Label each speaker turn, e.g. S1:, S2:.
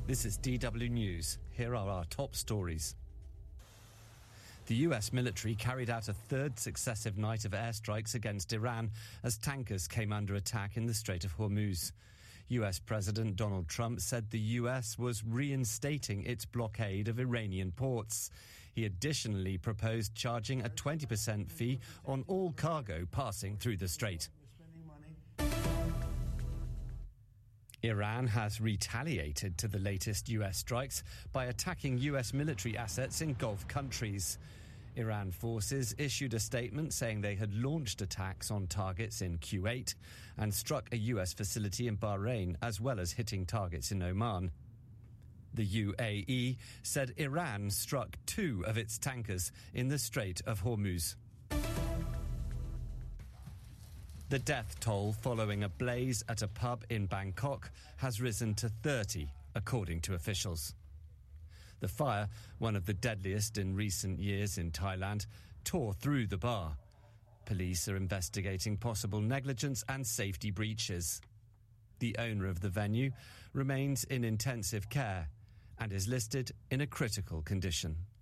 S1: This is DW News. Here are our top stories. The US military carried out a third successive night of airstrikes against Iran as tankers came under attack in the Strait of Hormuz. US President Donald Trump said the US was reinstating its blockade of Iranian ports. He additionally proposed charging a 20% fee on all cargo passing through the strait. Iran has retaliated to the latest US strikes by attacking US military assets in Gulf countries. Iran forces issued a statement saying they had launched attacks on targets in Kuwait and struck a US facility in Bahrain, as well as hitting targets in Oman. The UAE said Iran struck 2 of its tankers in the Strait of Hormuz. The death toll following a blaze at a pub in Bangkok has risen to 30, according to officials. The fire, one of the deadliest in recent years in Thailand, tore through the bar. Police are investigating possible negligence and safety breaches. The owner of the venue remains in intensive care and is listed in a critical condition.